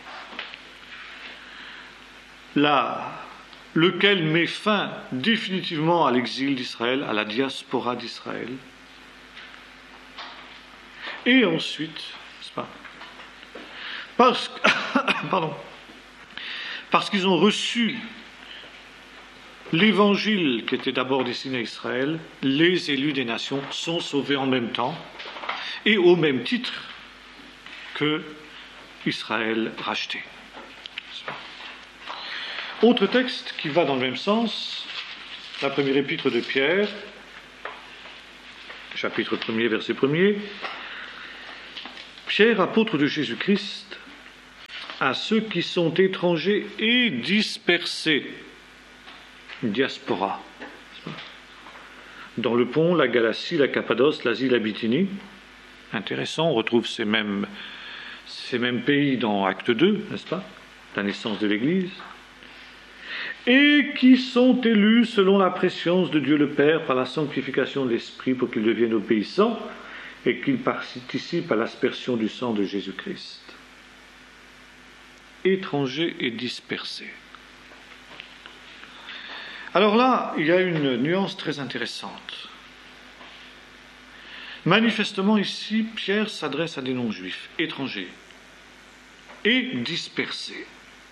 S1: là, lequel met fin définitivement à l'exil d'Israël, à la diaspora d'Israël, et ensuite, n'est-ce pas, parce, pardon, parce qu'ils ont reçu l'évangile qui était d'abord destiné à Israël, les élus des nations sont sauvés en même temps et au même titre que Israël racheté. Autre texte qui va dans le même sens, la première épître de Pierre, chapitre premier, verset premier. Pierre, apôtre de Jésus-Christ, à ceux qui sont étrangers et dispersés, diaspora, dans le Pont, la Galatie, la Cappadoce, l'Asie, la Bithynie. Intéressant, on retrouve ces mêmes, ces mêmes pays dans Acte deux, n'est-ce pas, la naissance de l'Église. Et qui sont élus selon la préscience de Dieu le Père par la sanctification de l'Esprit pour qu'ils deviennent obéissants et qu'ils participent à l'aspersion du sang de Jésus-Christ. Étrangers et dispersés. Alors là, il y a une nuance très intéressante. Manifestement ici, Pierre s'adresse à des non-juifs, étrangers et dispersés.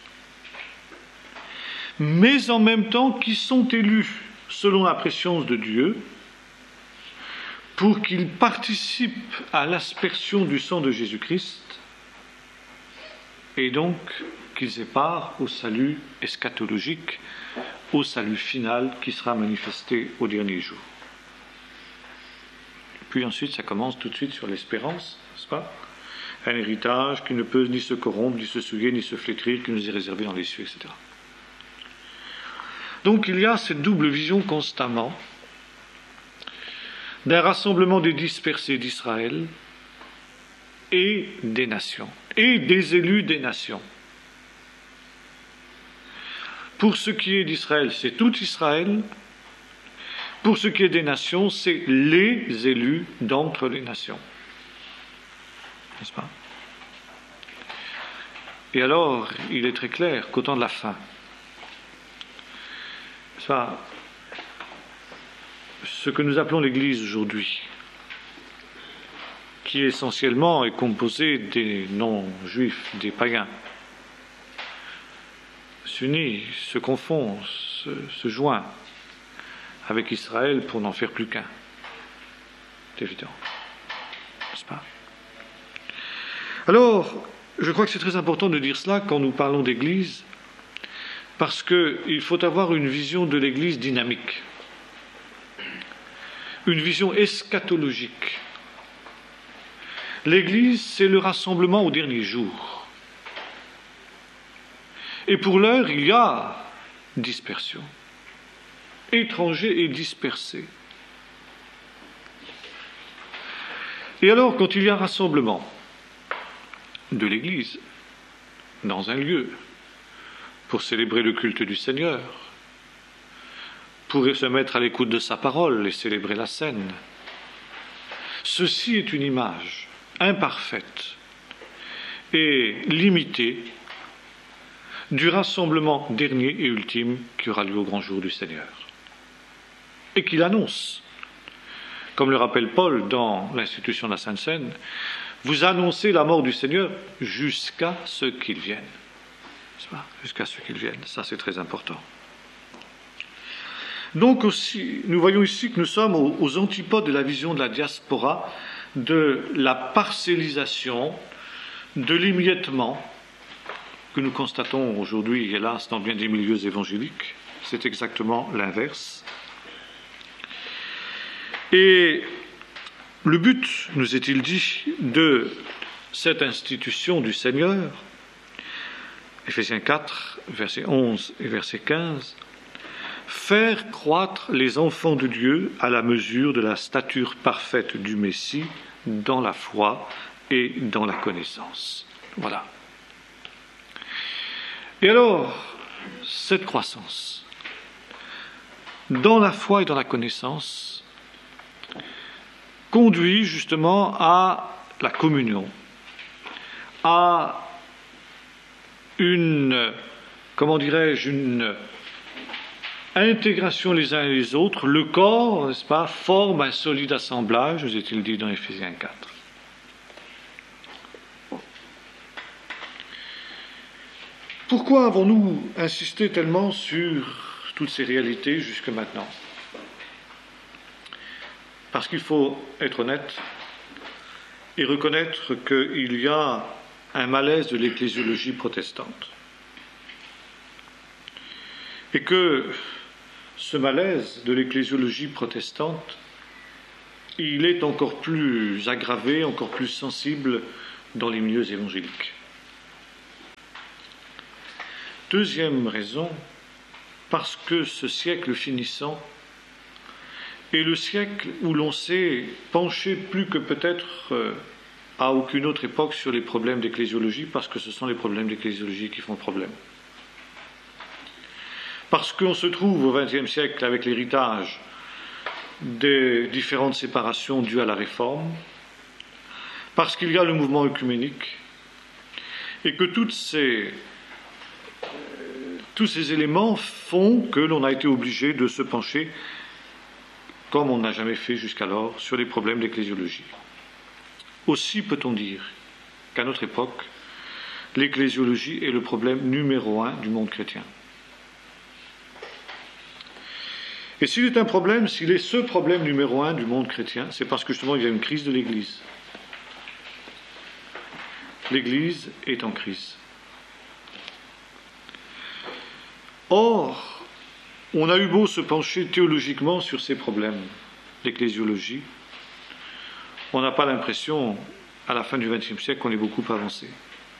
S1: Mais en même temps qui sont élus selon la préscience de Dieu pour qu'ils participent à l'aspersion du sang de Jésus-Christ et donc qu'ils aient part au salut eschatologique, au salut final qui sera manifesté au dernier jour. Puis ensuite, ça commence tout de suite sur l'espérance, n'est-ce pas ? Un héritage qui ne peut ni se corrompre, ni se souiller, ni se flétrir, qui nous est réservé dans les cieux, et cetera. Donc il y a cette double vision constamment d'un rassemblement des dispersés d'Israël et des nations, et des élus des nations. Pour ce qui est d'Israël, c'est tout Israël. Pour ce qui est des nations, c'est les élus d'entre les nations. N'est-ce pas ? Et alors, il est très clair qu'au temps de la fin, ça, ce que nous appelons l'Église aujourd'hui, qui essentiellement est composée des non-juifs, des païens, s'unit, se confond, se, se joint avec Israël pour n'en faire plus qu'un. C'est évident, n'est-ce pas ? Alors, je crois que c'est très important de dire cela quand nous parlons d'Église, parce qu'il faut avoir une vision de l'Église dynamique, une vision eschatologique. L'Église, c'est le rassemblement au dernier jour. Et pour l'heure, il y a dispersion, étrangers et dispersés. Et alors, quand il y a rassemblement de l'Église dans un lieu, pour célébrer le culte du Seigneur, pour se mettre à l'écoute de sa parole et célébrer la scène. Ceci est une image imparfaite et limitée du rassemblement dernier et ultime qui aura lieu au grand jour du Seigneur. Et qu'il annonce, comme le rappelle Paul dans l'institution de la Sainte Seine, vous annoncez la mort du Seigneur jusqu'à ce qu'il vienne. Jusqu'à ce qu'il vienne, ça c'est très important. Donc aussi, nous voyons ici que nous sommes aux, aux antipodes de la vision de la diaspora, de la parcellisation, de l'émiettement que nous constatons aujourd'hui, hélas, dans bien des milieux évangéliques. C'est exactement l'inverse. Et le but, nous est-il dit, de cette institution du Seigneur, Éphésiens quatre, versets onze et verset quinze, faire croître les enfants de Dieu à la mesure de la stature parfaite du Messie dans la foi et dans la connaissance. Voilà. Et alors, cette croissance, dans la foi et dans la connaissance, conduit justement à la communion, à une, comment dirais-je, une intégration les uns et les autres. Le corps, n'est-ce pas, forme un solide assemblage, nous est-il dit dans Éphésiens quatre. Pourquoi avons-nous insisté tellement sur toutes ces réalités jusque maintenant ? Parce qu'il faut être honnête et reconnaître qu'il y a un malaise de l'ecclésiologie protestante. Et que ce malaise de l'ecclésiologie protestante, il est encore plus aggravé, encore plus sensible dans les milieux évangéliques. Deuxième raison, parce que ce siècle finissant est le siècle où l'on s'est penché plus que peut-être euh, à aucune autre époque sur les problèmes d'ecclésiologie, parce que ce sont les problèmes d'ecclésiologie qui font problème. Parce qu'on se trouve au vingtième siècle avec l'héritage des différentes séparations dues à la Réforme, parce qu'il y a le mouvement œcuménique, et que toutes ces, euh, tous ces éléments font que l'on a été obligé de se pencher, comme on n'a jamais fait jusqu'alors, sur les problèmes d'ecclésiologie. Aussi peut-on dire qu'à notre époque, l'ecclésiologie est le problème numéro un du monde chrétien. Et s'il est un problème, s'il est ce problème numéro un du monde chrétien, c'est parce que justement il y a une crise de l'Église. L'Église est en crise. Or, on a eu beau se pencher théologiquement sur ces problèmes d'ecclésiologie, on n'a pas l'impression, à la fin du vingtième siècle, qu'on ait beaucoup avancé.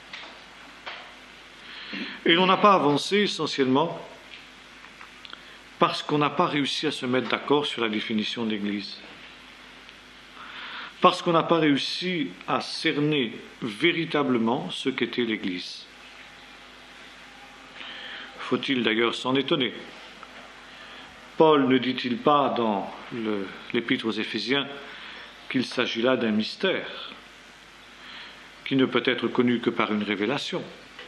S1: Et l'on n'a pas avancé essentiellement parce qu'on n'a pas réussi à se mettre d'accord sur la définition de l'Église. Parce qu'on n'a pas réussi à cerner véritablement ce qu'était l'Église. Faut-il d'ailleurs s'en étonner? Paul ne dit-il pas dans le, l'Épître aux Éphésiens qu'il s'agit là d'un mystère qui ne peut être connu que par une révélation?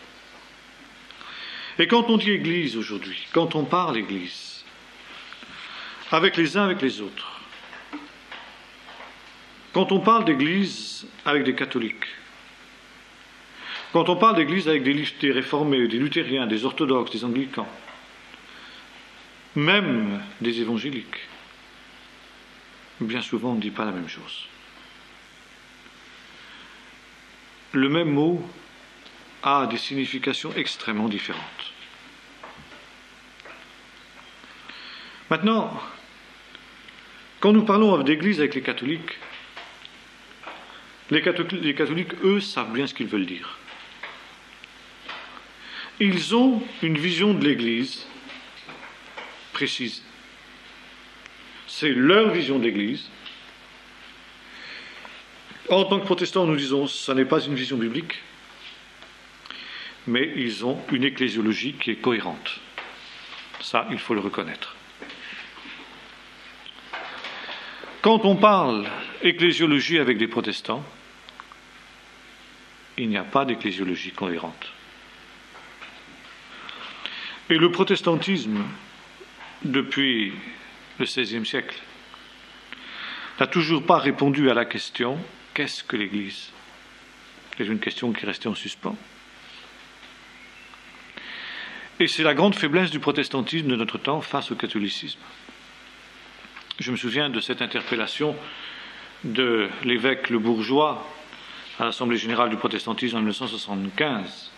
S1: Et quand on dit Église aujourd'hui, quand on parle Église, avec les uns, avec les autres, quand on parle d'Église avec des catholiques, quand on parle d'Église avec des, des réformés, des luthériens, des orthodoxes, des anglicans, même des évangéliques, bien souvent on ne dit pas la même chose. Le même mot a des significations extrêmement différentes. Maintenant, quand nous parlons d'Église avec les catholiques, les catholiques, les catholiques, eux, savent bien ce qu'ils veulent dire. Ils ont une vision de l'Église précise. C'est leur vision de l'Église. En tant que protestants, nous disons que ce n'est pas une vision biblique, mais ils ont une ecclésiologie qui est cohérente. Ça, il faut le reconnaître. Quand on parle ecclésiologie avec des protestants, il n'y a pas d'ecclésiologie cohérente. Et le protestantisme, depuis le seizième siècle, n'a toujours pas répondu à la question « Qu'est-ce que l'Église ?» C'est une question qui est restée en suspens. Et c'est la grande faiblesse du protestantisme de notre temps face au catholicisme. Je me souviens de cette interpellation de l'évêque Le Bourgeois à l'Assemblée générale du protestantisme en mille neuf cent soixante-quinze,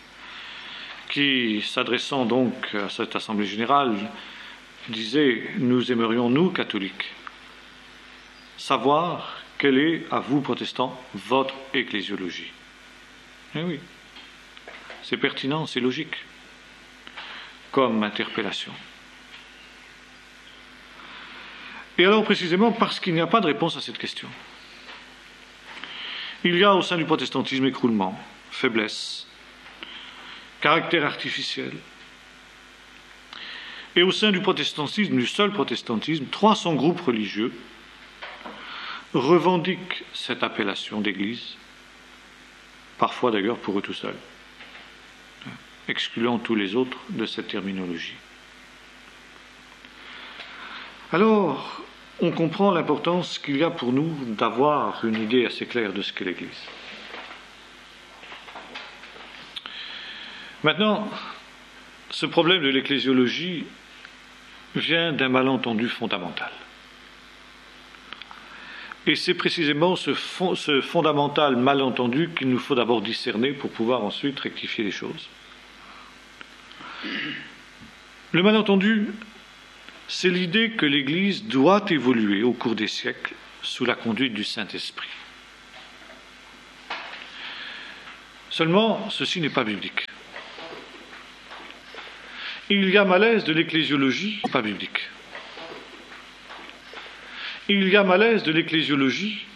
S1: qui, s'adressant donc à cette Assemblée générale, disait « Nous aimerions, nous, catholiques, savoir quelle est, à vous, protestants, votre ecclésiologie. » Eh oui, c'est pertinent, c'est logique, comme interpellation. Et alors précisément parce qu'il n'y a pas de réponse à cette question. Il y a au sein du protestantisme écroulement, faiblesse, caractère artificiel. Et au sein du protestantisme, du seul protestantisme, trois cents groupes religieux revendiquent cette appellation d'église, parfois d'ailleurs pour eux tout seuls, excluant tous les autres de cette terminologie. Alors, on comprend l'importance qu'il y a pour nous d'avoir une idée assez claire de ce qu'est l'Église. Maintenant, ce problème de Et c'est précisément ce, fond, ce fondamental malentendu qu'il nous faut d'abord discerner pour pouvoir ensuite rectifier les choses. Le malentendu, c'est l'idée que l'Église doit évoluer au cours des siècles sous la conduite du Saint-Esprit. Seulement, ceci n'est pas biblique. Il y a malaise de l'ecclésiologie, pas biblique. Il y a malaise de l'ecclésiologie